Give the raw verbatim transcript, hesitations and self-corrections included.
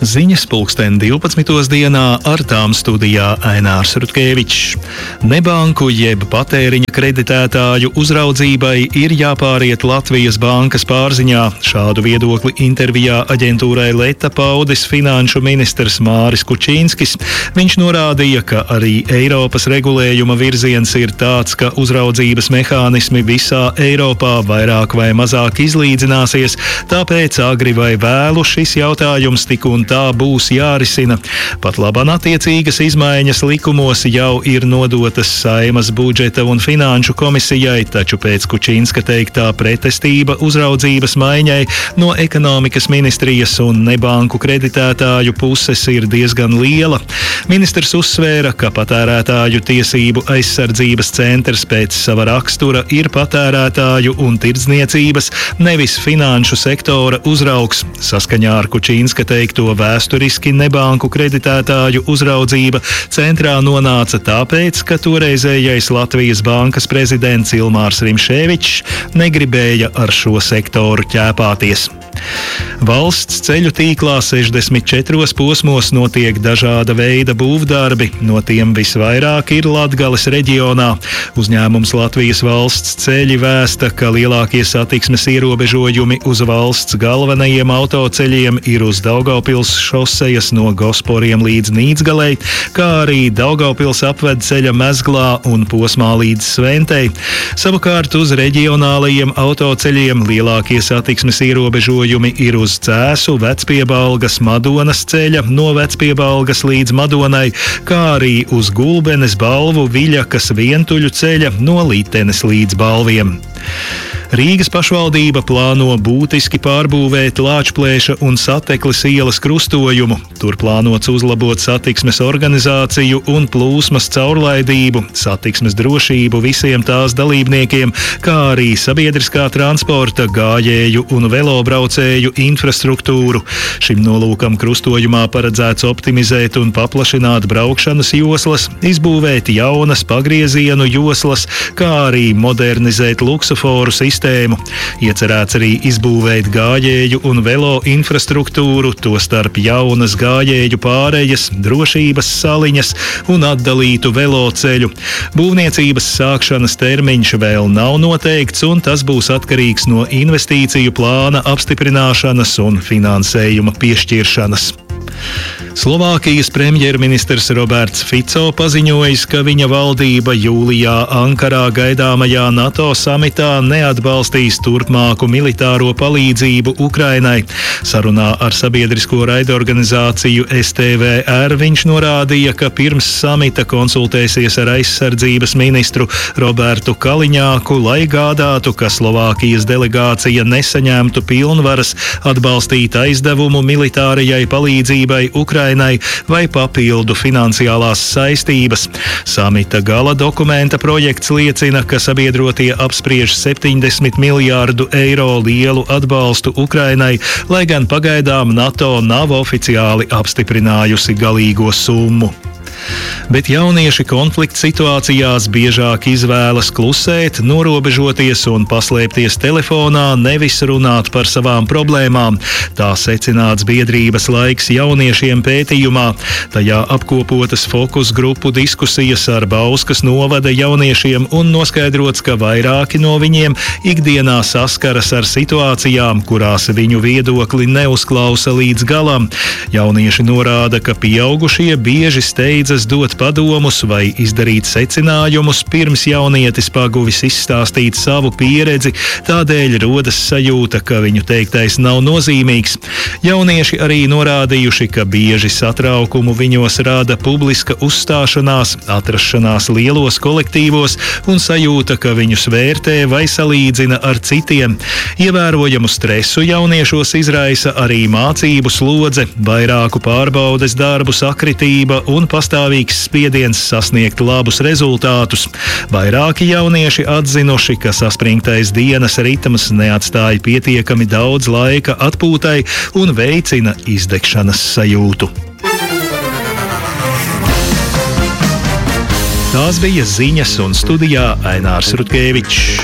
Ziņas pulksten divpadsmitos dienā, ar tām studijā Ainārs Rutkevičs. Nebanku jeb patēriņa kreditētāju uzraudzībai ir jāpāriet Latvijas bankas pārziņā. Šādu viedokli intervijā aģentūrai Leta paudis finanšu ministrs Māris Kučīnskis. Viņš norādīja, ka arī Eiropas regulējuma virziens ir tāds, ka uzraudzības mehānismi visā Eiropā vairāk vai mazāk izlīdzināsies, tāpēc agri vai vēlu šis jautājums tik un tā būs jārisina. Pat labāk attiecīgas izmaiņas likumos jau ir nodotas Saeimas budžeta un finanšu komisijai, taču pēc Kučīnska teiktā pretestība uzraudzības maiņai no ekonomikas ministrijas un nebanku kreditētāju puses ir diezgan liela. Ministrs uzsvēra, ka patērētāju tiesību aizsardzības centrs pēc sava rakstura ir patērētāju un tirdzniecības, nevis finanšu sektora uzraugs. Saskaņā ar Kučīnska teikto vēsturiski nebanku kreditētāju uzraudzība centrā nonāca tāpēc, ka toreizējais Latvijas bankas prezidents Ilmārs Rimšēvičs negribēja ar šo sektoru ķēpāties. Valsts ceļu tīklā sešdesmit četros posmos notiek dažāda veida būvdarbi, no tiem visvairāk ir Latgales reģionā. Uzņēmums Latvijas valsts ceļi vēsta, ka lielākie satiksmes ierobežojumi uz valsts galvenajiem autoceļiem ir uz Daugavpils šosejas no Gosporiem līdz Nīdzgalei, kā arī Daugavpils apvedceļa Mezglā un posmā līdz Sventei. Savukārt uz reģionālajiem autoceļiem lielākie satiksmes ierobežojumi ir uz Cēsu, Vecpiebalgas, Madonas ceļa no Vecpiebalgas līdz Madonai, kā arī uz Gulbenes, Balvu, Viļakas, Vientuļu ceļa no Litenes līdz Balviem. Rīgas pašvaldība plāno būtiski pārbūvēt Lāčplēša un Satekles ielas krustojumu. Tur plānots uzlabot satiksmes organizāciju un plūsmas caurlaidību, satiksmes drošību visiem tās dalībniekiem, kā arī sabiedriskā transporta, gājēju un velobraucēju infrastruktūru. Šim nolūkam krustojumā paredzēts optimizēt un paplašināt braukšanas joslas, izbūvēt jaunas pagriezienu joslas, kā arī modernizēt luksuforu sistēmu. Iecerēts arī izbūvēt gājēju un velo infrastruktūru, tostarp jaunas gājēju pārejas, drošības saliņas un atdalītu veloceļu. Būvniecības sākšanas termiņš vēl nav noteikts, un tas būs atkarīgs no investīciju plāna apstiprināšanas un finansējuma piešķiršanas. Slovākijas premjerministrs Roberts Fico paziņojis, ka viņa valdība jūlijā Ankarā gaidāmajā NATO samitā neatbalstīs turpmāku militāro palīdzību Ukrainai. Sarunā ar sabiedrisko raidorganizāciju S T V R viņš norādīja, ka pirms samita konsultēsies ar aizsardzības ministru Robertu Kaliņāku, lai gādātu, ka Slovākijas delegācija nesaņemtu pilnvaras atbalstīt aizdevumu militārajai palīdzībai Ukrainai vai papildu finansiālās saistības. Samita gala dokumenta projekts liecina, ka sabiedrotie apspriež septiņdesmit miljārdu eiro lielu atbalstu Ukrainai, lai gan pagaidām NATO nav oficiāli apstiprinājusi galīgo summu. Bet jaunieši konflikta situācijās biežāk izvēlas klusēt, norobežoties un paslēpties telefonā, nevis runāt par savām problēmām. Tā secināts biedrības Laiks jauniešiem pētījumā. Tajā apkopotas fokus grupu diskusijas ar Bauskas novada jauniešiem un noskaidrots, ka vairāki no viņiem ikdienā saskaras ar situācijām, kurās viņu viedokli neuzklausa līdz galam. Jaunieši norāda, ka pieaugušie bieži steidzas dot padomus vai izdarīt secinājumus, pirms jaunietis paguvis izstāstīt savu pieredzi, tādēļ rodas sajūta, ka viņu teiktais nav nozīmīgs. Jaunieši arī norādījuši, ka bieži satraukumu viņos rada publiska uzstāšanās, atrašanās lielos kolektīvos un sajūta, ka viņus vērtē vai salīdzina ar citiem. Ievērojamu stresu jauniešos izraisa arī mācību slodze, vairāku pārbaudes darbu sakritība un pastāvīgs spiediens sasniegt labus rezultātus. Vairāki jaunieši atzinuši, ka saspringtais dienas ritms neatstāja pietiekami daudz laika atpūtai un veicina izdegšanas sajūtu. Tās bija ziņas, un studijā Ainārs Rutkevičs.